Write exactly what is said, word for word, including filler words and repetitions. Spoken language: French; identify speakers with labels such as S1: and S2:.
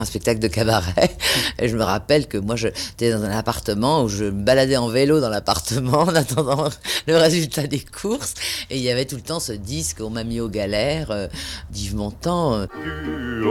S1: Un spectacle de cabaret et je me rappelle que moi j'étais dans un appartement où je me baladais en vélo dans l'appartement en attendant le résultat des courses et il y avait tout le temps ce disque On m'a mis aux galères euh, d'Yves Montand. euh.
S2: Tu